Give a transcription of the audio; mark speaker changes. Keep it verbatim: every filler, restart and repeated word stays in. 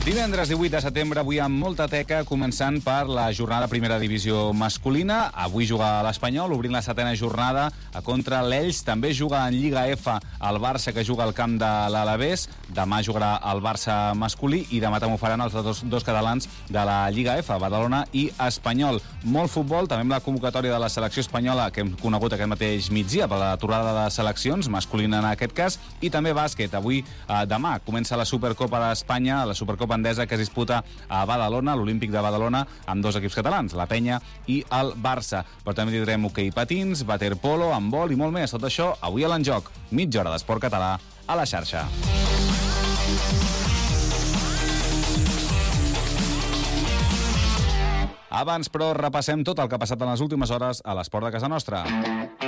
Speaker 1: Divendres divuit de setembre, avui amb molta teca, començant per la jornada primera divisió masculina. Avui juga l'Espanyol, obrint la setena jornada contra l'Elx. També juga en Lliga F el Barça, que juga al camp de l'Alavés. Demà jugarà el Barça masculí i demà també ho faran els dos, dos catalans de la Lliga F, Badalona i Espanyol. Molt futbol, també amb la convocatòria de la selecció espanyola, que hem conegut aquest mateix migdia per la tornada de seleccions, masculina en aquest cas, i també bàsquet. Avui, eh, demà, comença la Supercopa d'Espanya, la Supercopa Endesa, que es disputa a Badalona, l'Olímpic de Badalona, amb dos equips catalans, la Penya i el Barça. Però també tindrem hoquei patins, waterpolo, handbol i molt més. Tot això avui a l'Enjoc. Mitja hora d'esport català a la xarxa. Abans, però, repassem tot el que ha passat en les últimes hores a l'esport de casa nostra.